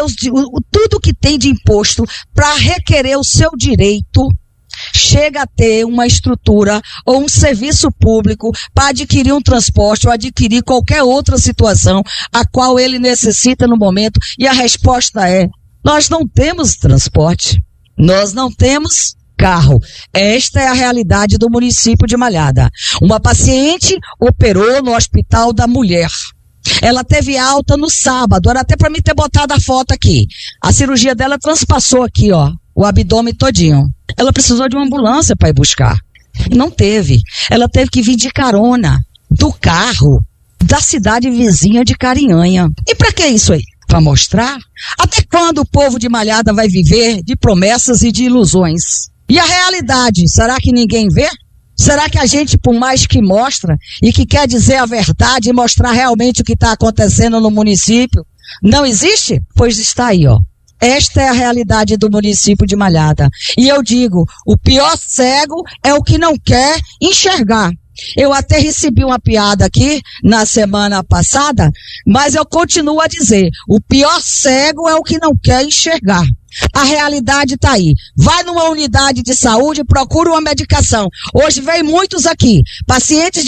tudo que tem de imposto para requerer o seu direito, chega a ter uma estrutura ou um serviço público para adquirir um transporte ou adquirir qualquer outra situação a qual ele necessita no momento? E a resposta é, nós não temos transporte, nós não temos carro. Esta é a realidade do município de Malhada. Uma paciente operou no Hospital da Mulher. Ela teve alta no sábado, era até para mim ter botado a foto aqui. A cirurgia dela transpassou aqui, ó, o abdômen todinho. Ela precisou de uma ambulância para ir buscar. Não teve. Ela teve que vir de carona do carro da cidade vizinha de Carinhanha. E para que isso aí? Para mostrar até quando o povo de Malhada vai viver de promessas e de ilusões. E a realidade, será que ninguém vê? Será que a gente, por mais que mostra e que quer dizer a verdade e mostrar realmente o que está acontecendo no município, não existe? Pois está aí, ó. Esta é a realidade do município de Malhada. E eu digo, o pior cego é o que não quer enxergar. Eu até recebi uma piada aqui na semana passada, mas eu continuo a dizer, o pior cego é o que não quer enxergar. A realidade está aí. Vai numa unidade de saúde e procura uma medicação. Hoje vem muitos aqui, pacientes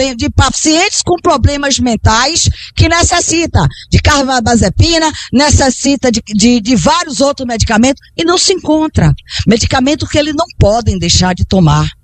com problemas mentais que necessita de carbamazepina, necessita de vários outros medicamentos e não se encontra. Medicamento que eles não podem deixar de tomar.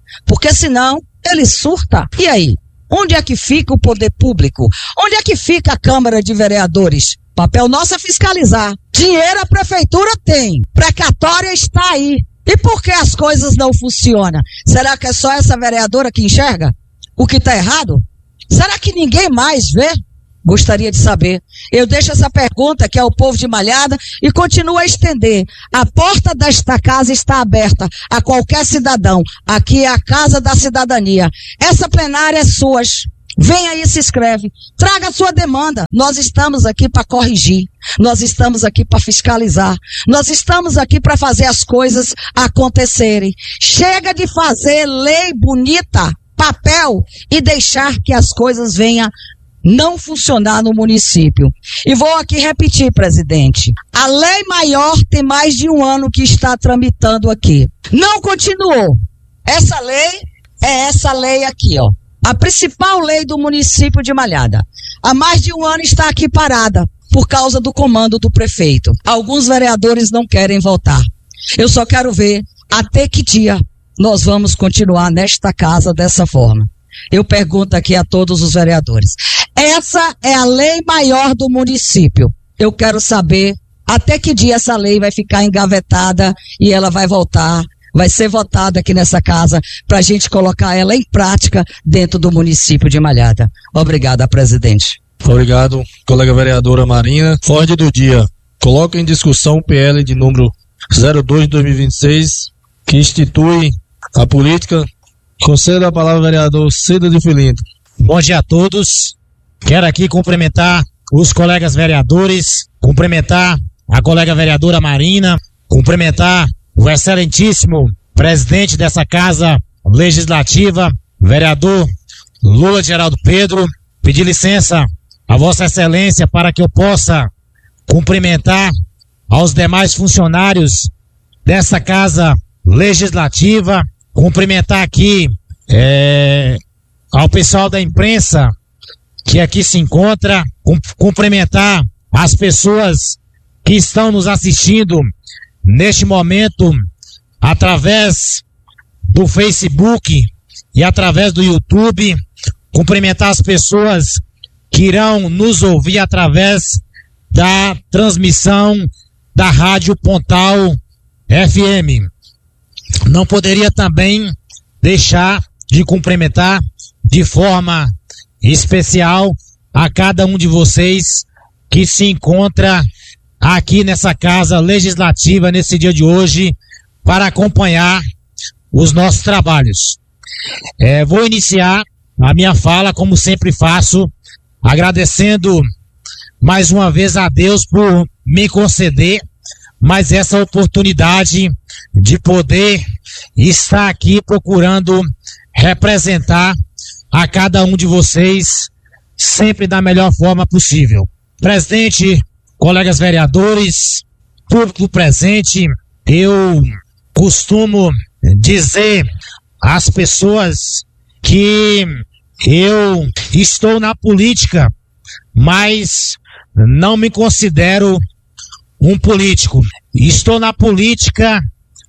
porque senão ele surta. E aí? Onde é que fica o poder público? Onde é que fica a Câmara de Vereadores? Papel nosso é fiscalizar. Dinheiro a prefeitura tem. Precatória está aí. E por que as coisas não funcionam? Será que é só essa vereadora que enxerga o que está errado? Será que ninguém mais vê? Gostaria de saber. Eu deixo essa pergunta que é o povo de Malhada e continuo a estender. A porta desta casa está aberta a qualquer cidadão. Aqui é a Casa da Cidadania. Essa plenária é sua. Vem aí, se inscreve. Traga a sua demanda. Nós estamos aqui para corrigir. Nós estamos aqui para fiscalizar. Nós estamos aqui para fazer as coisas acontecerem. Chega de fazer lei bonita, papel, e deixar que as coisas venham não funcionar no município. E vou aqui repetir, presidente. A lei maior tem mais de 1 ano que está tramitando aqui. Não continuou. Essa lei é essa lei aqui, ó. A principal lei do município de Malhada. Há mais de 1 ano está aqui parada por causa do comando do prefeito. Alguns vereadores não querem votar. Eu só quero ver até que dia nós vamos continuar nesta casa dessa forma. Eu pergunto aqui a todos os vereadores. Essa é a lei maior do município. Eu quero saber até que dia essa lei vai ficar engavetada e ela vai voltar, vai ser votada aqui nessa casa para a gente colocar ela em prática dentro do município de Malhada. Obrigada, presidente. Obrigado, colega vereadora Marina. Ordem do dia. Coloca em discussão o PL de número 02 de 2026, que institui a política. Concedo a palavra ao vereador Cida de Filinto. Bom dia a todos. Quero aqui cumprimentar os colegas vereadores, cumprimentar a colega vereadora Marina, cumprimentar o excelentíssimo presidente dessa Casa Legislativa, vereador Lula Geraldo Pedro. Pedir licença a Vossa Excelência para que eu possa cumprimentar aos demais funcionários dessa Casa Legislativa, cumprimentar aqui ao pessoal da imprensa que aqui se encontra, cumprimentar as pessoas que estão nos assistindo neste momento através do Facebook e através do YouTube, cumprimentar as pessoas que irão nos ouvir através da transmissão da Rádio Pontal FM. Não poderia também deixar de cumprimentar de forma especial a cada um de vocês que se encontra aqui nessa Casa Legislativa nesse dia de hoje para acompanhar os nossos trabalhos. Vou iniciar a minha fala, como sempre faço, agradecendo mais uma vez a Deus por me conceder mais essa oportunidade de poder estar aqui procurando representar a cada um de vocês sempre da melhor forma possível. Presidente, colegas vereadores, público presente, eu costumo dizer às pessoas que eu estou na política, mas não me considero um político. Estou na política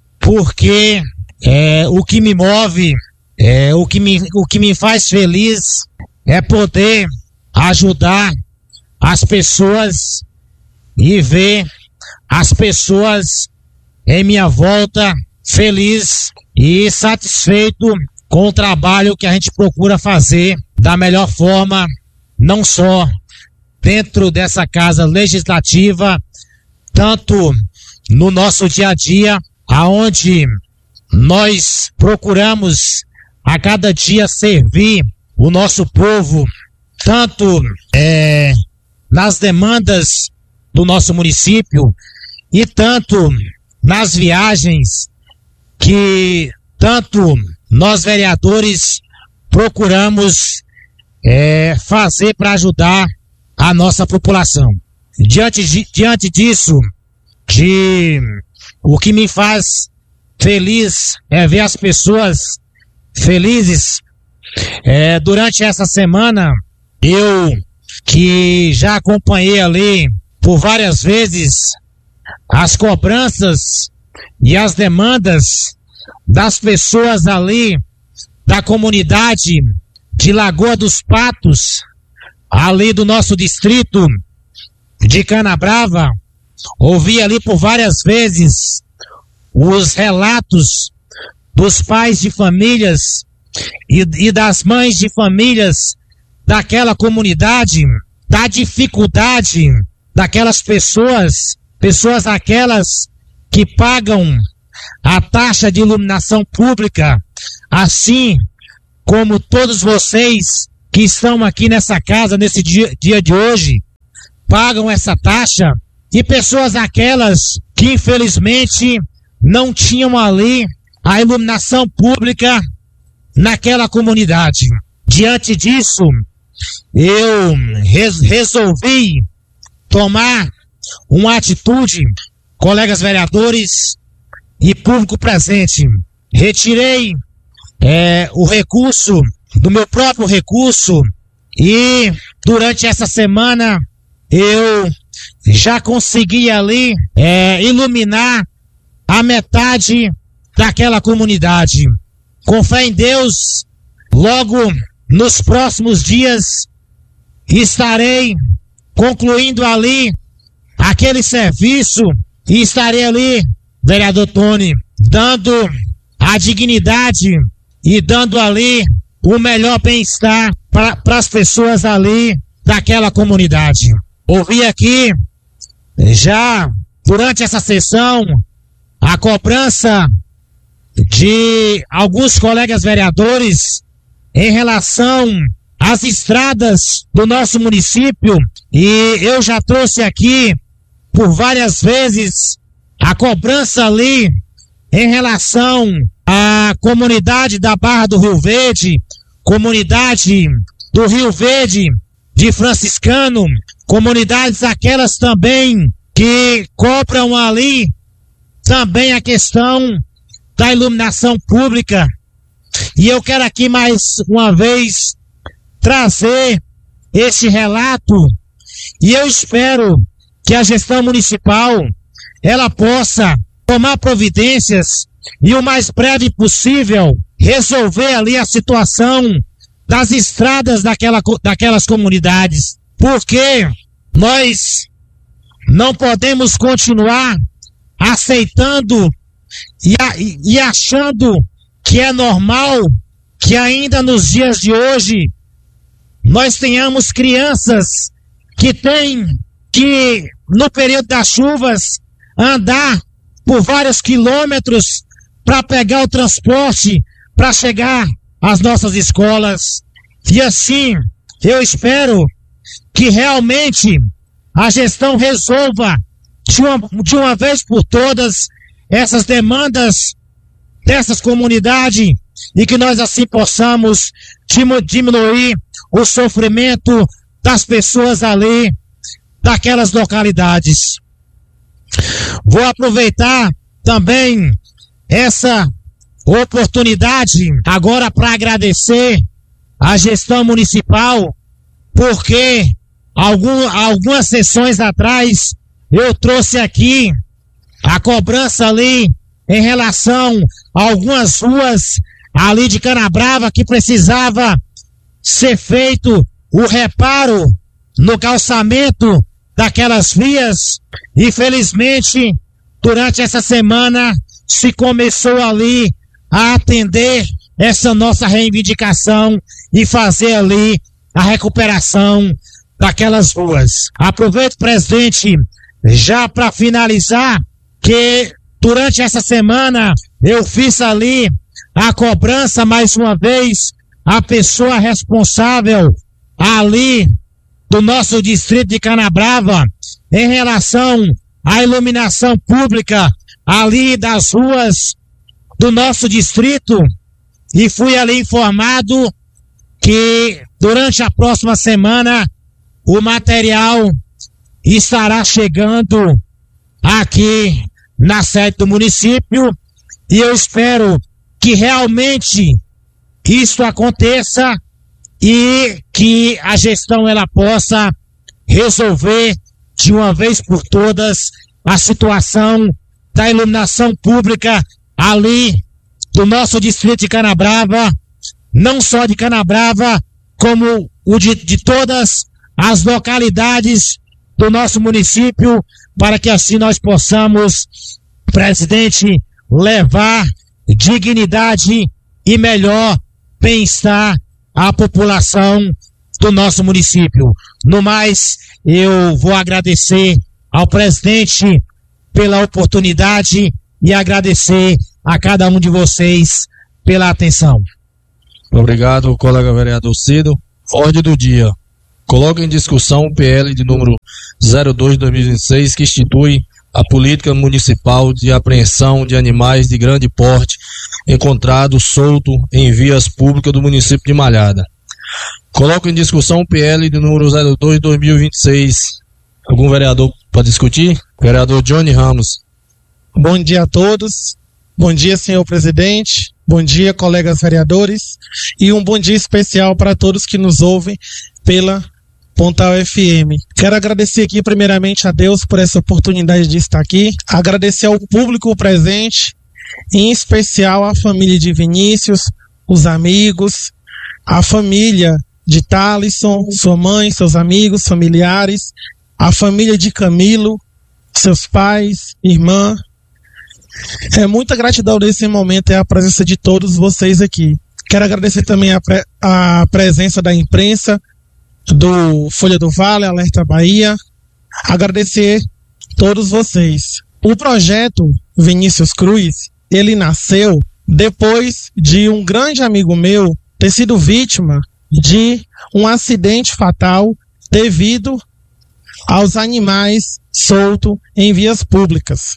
porque o que me move, o que me faz feliz é poder ajudar as pessoas e ver as pessoas em minha volta feliz e satisfeito com o trabalho que a gente procura fazer da melhor forma, não só dentro dessa Casa Legislativa, tanto no nosso dia a dia, aonde nós procuramos a cada dia servir o nosso povo, tanto nas demandas do nosso município e tanto nas viagens que tanto nós vereadores procuramos fazer para ajudar a nossa população. Diante disso, o que me faz feliz é ver as pessoas felizes. Durante essa semana, eu que já acompanhei ali por várias vezes as cobranças e as demandas das pessoas ali da comunidade de Lagoa dos Patos, ali do nosso distrito de Canabrava, ouvi ali por várias vezes os relatos dos pais de famílias e das mães de famílias daquela comunidade, da dificuldade daquelas pessoas aquelas que pagam a taxa de iluminação pública, assim como todos vocês que estão aqui nessa casa nesse dia de hoje, pagam essa taxa, e pessoas aquelas que infelizmente não tinham ali a iluminação pública naquela comunidade. Diante disso, eu resolvi tomar uma atitude, colegas vereadores e público presente. Retirei o recurso, do meu próprio recurso, e durante essa semana eu já consegui ali iluminar a metade daquela comunidade. Com fé em Deus, logo nos próximos dias estarei concluindo ali aquele serviço e estarei ali, vereador Tony, dando a dignidade e dando ali o melhor bem-estar para as pessoas ali daquela comunidade. Ouvi aqui, já durante essa sessão, a cobrança de alguns colegas vereadores em relação às estradas do nosso município, e eu já trouxe aqui por várias vezes a cobrança ali em relação à comunidade da Barra do Rio Verde, comunidade do Rio Verde de Franciscano, comunidades aquelas também que cobram ali também a questão da iluminação pública. E eu quero aqui mais uma vez trazer esse relato, e eu espero que a gestão municipal ela possa tomar providências e o mais breve possível resolver ali a situação das estradas daquelas comunidades, porque nós não podemos continuar aceitando e achando que é normal que ainda nos dias de hoje nós tenhamos crianças que têm que, no período das chuvas, andar por vários quilômetros para pegar o transporte para chegar às nossas escolas. E assim, eu espero que realmente a gestão resolva de uma vez por todas essas demandas dessas comunidades e que nós assim possamos diminuir o sofrimento das pessoas ali daquelas localidades. Vou aproveitar também essa oportunidade agora para agradecer à gestão municipal, porque algumas sessões atrás eu trouxe aqui a cobrança ali em relação a algumas ruas ali de Canabrava que precisava ser feito o reparo no calçamento daquelas vias. Infelizmente, durante essa semana se começou ali a atender essa nossa reivindicação e fazer ali a recuperação daquelas ruas. Aproveito, presidente, já para finalizar, que durante essa semana eu fiz ali a cobrança mais uma vez a pessoa responsável ali do nosso distrito de Canabrava em relação à iluminação pública ali das ruas do nosso distrito, e fui ali informado que durante a próxima semana o material estará chegando aqui na sede do município, e eu espero que realmente isso aconteça e que a gestão ela possa resolver de uma vez por todas a situação da iluminação pública ali do nosso distrito de Canabrava, não só de Canabrava, como o de todas as localidades do nosso município, para que assim nós possamos, presidente, levar dignidade e melhor bem-estar à população do nosso município. No mais, eu vou agradecer ao presidente pela oportunidade e agradecer a cada um de vocês pela atenção. Obrigado, colega vereador Cido. Ordem do dia. Coloca em discussão o PL de número 02/2026, que institui a política municipal de apreensão de animais de grande porte encontrados soltos em vias públicas do município de Malhada. Coloca em discussão o PL de número 02/2026. Algum vereador para discutir? Vereador Johnny Ramos. Bom dia a todos. Bom dia, senhor presidente. Bom dia, colegas vereadores. E um bom dia especial para todos que nos ouvem pela Pontal FM. Quero agradecer aqui primeiramente a Deus por essa oportunidade de estar aqui. Agradecer ao público presente, em especial à família de Vinícius, os amigos, a família de Thalisson, sua mãe, seus amigos, familiares, a família de Camilo, seus pais, irmã. Muita gratidão nesse momento, é a presença de todos vocês aqui. Quero agradecer também a presença da imprensa, do Folha do Vale, Alerta Bahia. Agradecer todos vocês. O projeto Vinícius Cruz, ele nasceu depois de um grande amigo meu ter sido vítima de um acidente fatal devido aos animais soltos em vias públicas.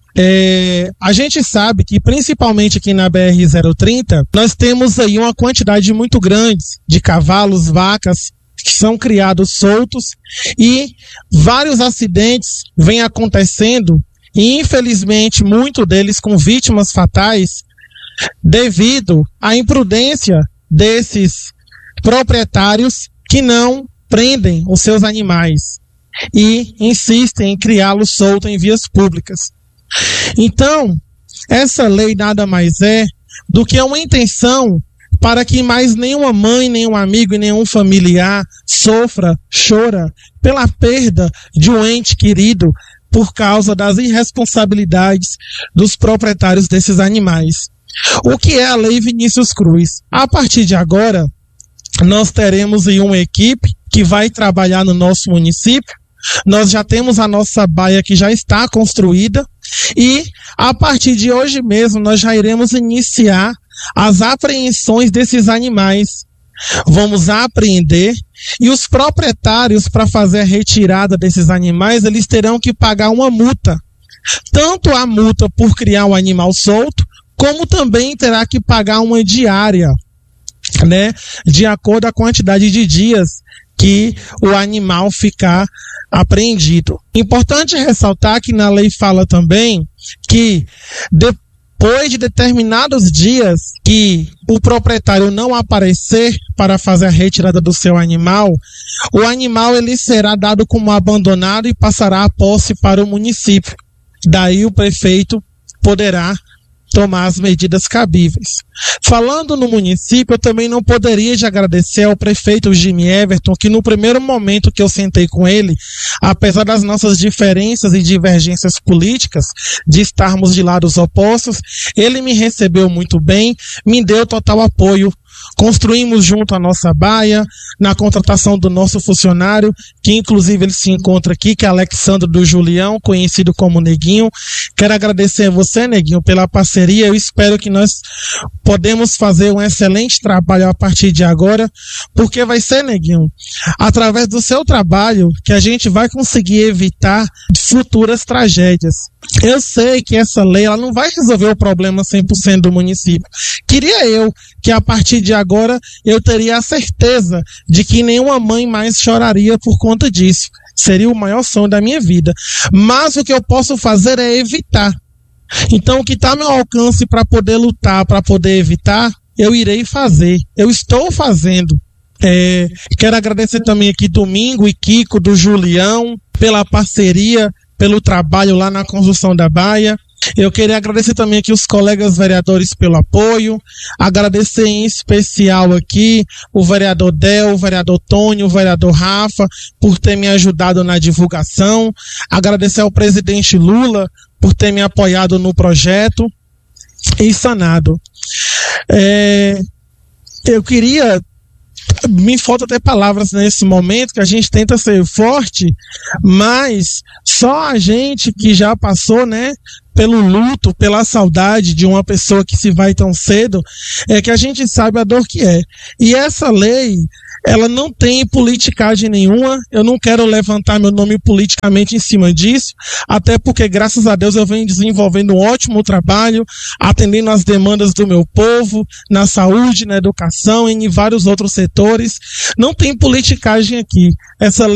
A gente sabe que, principalmente aqui na BR-030, nós temos aí uma quantidade muito grande de cavalos, vacas, que são criados soltos, e vários acidentes vêm acontecendo, e infelizmente muitos deles com vítimas fatais, devido à imprudência desses proprietários que não prendem os seus animais e insistem em criá-los soltos em vias públicas. Então, essa lei nada mais é do que uma intenção para que mais nenhuma mãe, nenhum amigo e nenhum familiar chora pela perda de um ente querido por causa das irresponsabilidades dos proprietários desses animais. O que é a Lei Vinícius Cruz? A partir de agora, nós teremos aí uma equipe que vai trabalhar no nosso município. Nós já temos a nossa baia que já está construída e a partir de hoje mesmo nós já iremos iniciar as apreensões desses animais. Vamos apreender e os proprietários, para fazer a retirada desses animais, eles terão que pagar uma multa. Tanto a multa por criar um animal solto, como também terá que pagar uma diária, né, de acordo com a quantidade de dias que o animal ficar apreendido. Importante ressaltar que na lei fala também que depois de determinados dias que o proprietário não aparecer para fazer a retirada do seu animal, o animal ele será dado como abandonado e passará a posse para o município. Daí o prefeito poderá tomar as medidas cabíveis. Falando no município, eu também não poderia de agradecer ao prefeito Jimmy Everton, que no primeiro momento que eu sentei com ele, apesar das nossas diferenças e divergências políticas, de estarmos de lados opostos, ele me recebeu muito bem, me deu total apoio. Construímos junto a nossa baia, na contratação do nosso funcionário, que inclusive ele se encontra aqui, que é Alexandre do Julião, conhecido como Neguinho. Quero agradecer a você, Neguinho, pela parceria. Eu espero que nós podemos fazer um excelente trabalho a partir de agora, porque vai ser, Neguinho, através do seu trabalho que a gente vai conseguir evitar futuras tragédias. Eu sei que essa lei ela não vai resolver o problema 100% do município. Queria eu que a partir de agora eu teria a certeza de que nenhuma mãe mais choraria por conta disso. Seria o maior sonho da minha vida. Mas o que eu posso fazer é evitar. Então o que está ao meu alcance para poder lutar, para poder evitar, eu irei fazer. Eu estou fazendo. Quero agradecer também aqui Domingo e Kiko do Julião pela parceria, pelo trabalho lá na construção da baia. Eu queria agradecer também aqui os colegas vereadores pelo apoio, agradecer em especial aqui o vereador Del, o vereador Tônio, o vereador Rafa, por ter me ajudado na divulgação, agradecer ao presidente Lula por ter me apoiado no projeto e sanado. Eu queria... Me falta até palavras nesse momento, que a gente tenta ser forte, mas só a gente que já passou, né, pelo luto, pela saudade de uma pessoa que se vai tão cedo, é que a gente sabe a dor que é. E essa lei, ela não tem politicagem nenhuma, eu não quero levantar meu nome politicamente em cima disso, até porque, graças a Deus, eu venho desenvolvendo um ótimo trabalho, atendendo às demandas do meu povo, na saúde, na educação, em vários outros setores. Não tem politicagem aqui. Essa lei